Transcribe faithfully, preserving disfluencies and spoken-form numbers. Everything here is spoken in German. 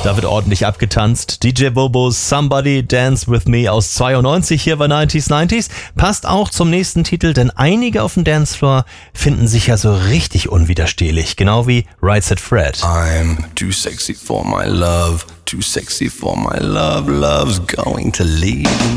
Da wird ordentlich abgetanzt. D J Bobos Somebody Dance With Me aus zweiundneunzig hier bei neunzig neunzig. Passt auch zum nächsten Titel, denn einige auf dem Dancefloor finden sich ja so richtig unwiderstehlich. Genau wie Right Said Fred. I'm too sexy for my love, too sexy for my love, love's going to leave.